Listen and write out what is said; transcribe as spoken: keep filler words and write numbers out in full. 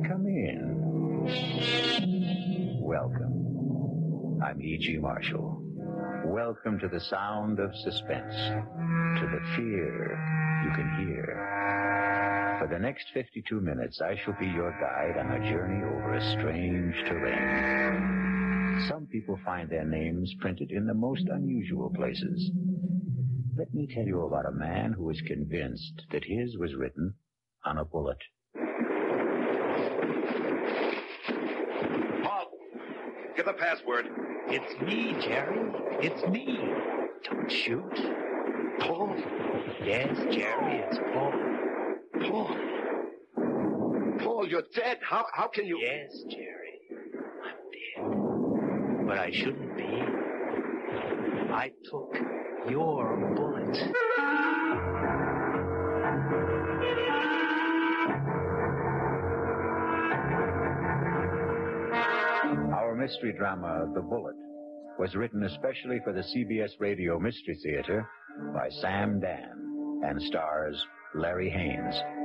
Come in. Welcome. I'm E G. Marshall. Welcome to the sound of suspense, to the fear you can hear. For the next fifty-two minutes, I shall be your guide on a journey over a strange terrain. Some people find their names printed in the most unusual places. Let me tell you about a man who was convinced that his was written on a bullet. Paul, give the password. It's me, Jerry. It's me. Don't shoot. Paul? Yes, Jerry, it's Paul. Paul? Paul, you're dead. How how can you... Yes, Jerry. I'm dead. But I shouldn't be. I took your bullet. Our mystery drama, The Bullet, was written especially for the C B S Radio Mystery Theater by Sam Dan and stars Larry Haynes.